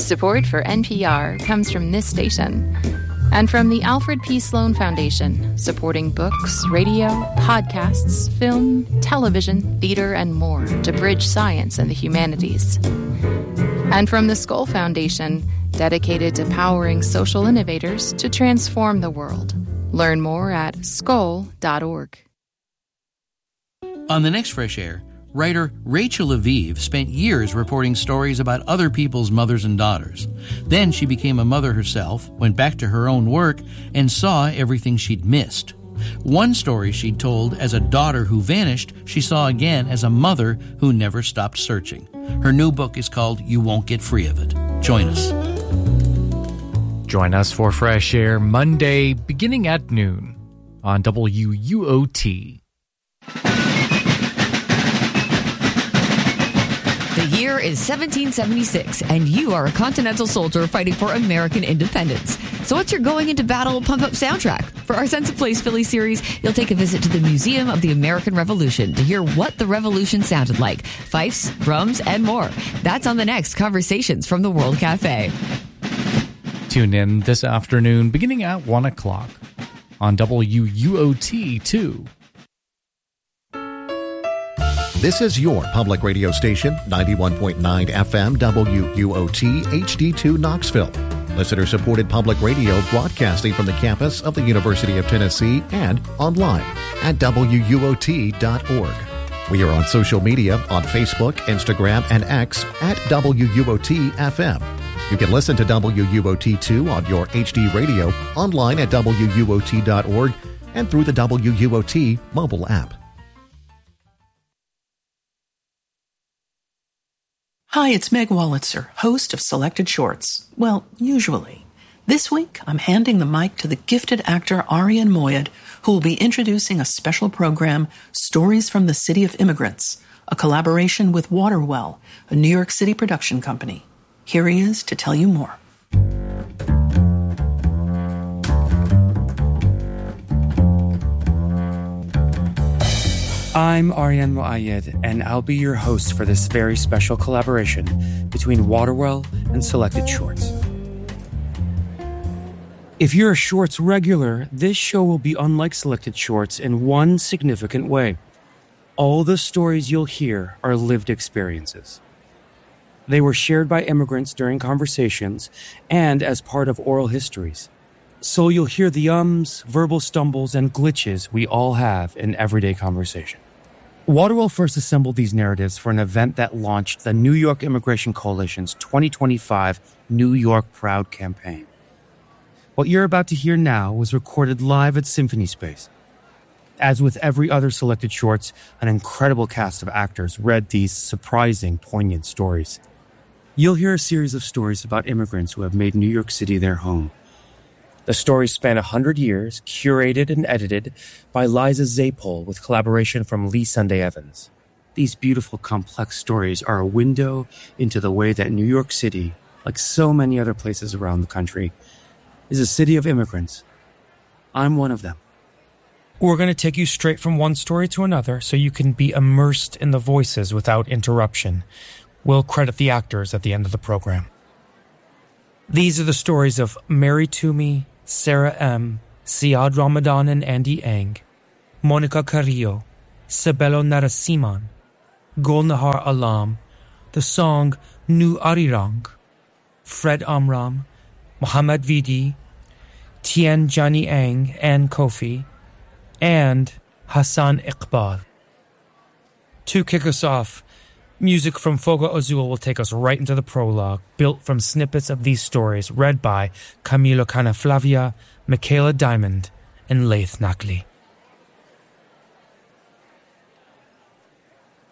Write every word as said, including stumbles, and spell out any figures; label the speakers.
Speaker 1: Support for N P R comes from this station and from the Alfred P. Sloan Foundation, supporting books, radio, podcasts, film, television, theater, and more to bridge science and the humanities. And from the Skoll Foundation, dedicated to powering social innovators to transform the world. Learn more at skoll dot org.
Speaker 2: On the next Fresh Air, writer Rachel Aviv spent years reporting stories about other people's mothers and daughters. Then she became a mother herself, went back to her own work, and saw everything she'd missed. One story she'd told as a daughter who vanished, she saw again as a mother who never stopped searching. Her new book is called You Won't Get Free of It. Join us.
Speaker 3: Join us for Fresh Air Monday, beginning at noon on W U O T.
Speaker 4: The year is seventeen seventy-six, and you are a Continental soldier fighting for American independence. So what's your going into battle pump-up soundtrack? For our Sense of Place Philly series, you'll take a visit to the Museum of the American Revolution to hear what the Revolution sounded like. Fifes, drums, and more. That's on the next Conversations from the World Cafe.
Speaker 3: Tune in this afternoon, beginning at one o'clock on W U O T two.
Speaker 5: This is your public radio station, ninety-one point nine F M W U O T H D two Knoxville. Listener-supported public radio broadcasting from the campus of the University of Tennessee and online at W U O T dot org. We are on social media on Facebook, Instagram, and X at W U O T F M. You can listen to W U O T two on your H D radio, online at W U O T dot org, and through the W U O T mobile app.
Speaker 6: Hi, it's Meg Wolitzer, host of Selected Shorts. Well, usually. This week, I'm handing the mic to the gifted actor Arian Moayed, who will be introducing a special program, Stories from the City of Immigrants, a collaboration with Waterwell, a New York City production company. Here he is to tell you more.
Speaker 7: I'm Arian Moayed, and I'll be your host for this very special collaboration between Waterwell and Selected Shorts. If you're a Shorts regular, this show will be unlike Selected Shorts in one significant way. All the stories you'll hear are lived experiences. They were shared by immigrants during conversations and as part of oral histories. So you'll hear the ums, verbal stumbles, and glitches we all have in everyday conversation. Waterwell first assembled these narratives for an event that launched the New York Immigration Coalition's twenty twenty-five New York Proud campaign. What you're about to hear now was recorded live at Symphony Space. As with every other Selected Shorts, an incredible cast of actors read these surprising, poignant stories. You'll hear a series of stories about immigrants who have made New York City their home. The stories span one hundred years, curated and edited by Liza Zapol with collaboration from Lee Sunday Evans. These beautiful, complex stories are a window into the way that New York City, like so many other places around the country, is a city of immigrants. I'm one of them.
Speaker 8: We're going to take you straight from one story to another so you can be immersed in the voices without interruption. We'll credit the actors at the end of the program. These are the stories of Mary Toomey, Sarah M., Siad Ramadan and Andy Ang, Monica Carrillo, Sabelo Narasimhan, Golnahar Alam, the song Nu Arirang, Fred Amram, Mohammad Vidi, Tien Jani Ang and Kofi, and Hassan Iqbal. To kick us off, music from Fogo Azul will take us right into the prologue, built from snippets of these stories read by Camilo Canaflavia, Michaela Diamond, and Laith Nakli.